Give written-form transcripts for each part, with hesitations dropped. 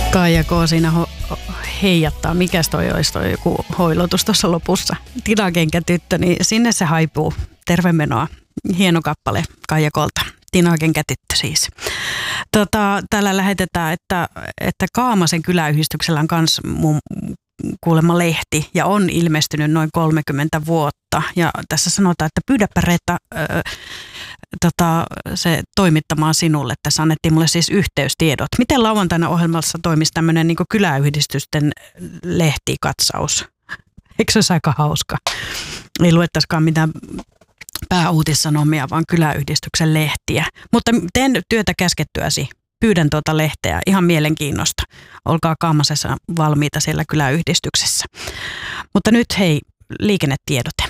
Kaija K. siinä heijattaa. Mikäs toi olisi toi joku hoilotus tuossa lopussa? Tinakenkätyttö, niin sinne se haipuu. Terve menoa. Hieno kappale Kaija Kolta. Tinakenkätyttö siis. Täällä lähetetään, että Kaamasen kyläyhdistyksellä on kans kuulemma lehti ja on ilmestynyt noin 30 vuotta. Ja tässä sanotaan, että pyydäpä Reetta se toimittamaan sinulle. Tässä annettiin mulle siis yhteystiedot. Miten lauantaina ohjelmassa toimisi tämmöinen niin kuin kyläyhdistysten lehtikatsaus? Eikö se olisi aika hauska? Ei luettaisikaan mitään pääuutissanomia, vaan kyläyhdistyksen lehtiä. Mutta teen työtä käskettyäsi. Pyydän tuota lehteä ihan mielenkiinnosta. Olkaa Kaamasessa valmiita siellä kyläyhdistyksessä. Mutta nyt hei, liikennetiedote.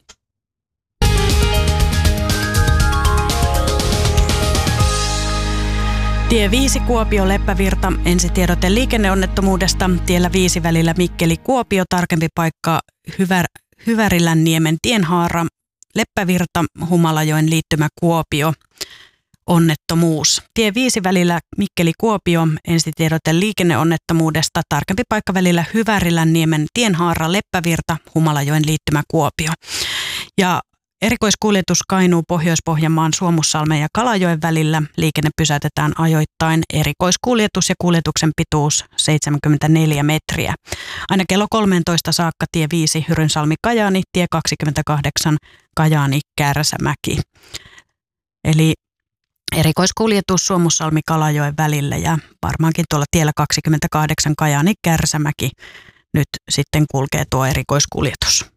Tie 5 Kuopio-Leppävirta, ensitiedote liikenneonnettomuudesta. Tiellä 5 välillä Mikkeli-Kuopio, tarkempi paikka Hyvärilänniemen tienhaara, Leppävirta, Humalajoen liittymä Kuopio, onnettomuus. Tie 5 välillä Mikkeli-Kuopio, ensitiedote liikenneonnettomuudesta, tarkempi paikka välillä Hyvärilänniemen tienhaara, Leppävirta, Humalajoen liittymä Kuopio. Ja erikoiskuljetus Kainuu Pohjois-Pohjanmaan Suomussalmen ja Kalajoen välillä. Liikenne pysäytetään ajoittain. Erikoiskuljetus ja kuljetuksen pituus 74 metriä. Aina kello 13 saakka tie 5 Hyrynsalmi-Kajaani, tie 28 Kajaani-Kärsämäki. Eli erikoiskuljetus Suomussalmi-Kalajoen välillä ja varmaankin tuolla tiellä 28 Kajaani-Kärsämäki nyt sitten kulkee tuo erikoiskuljetus.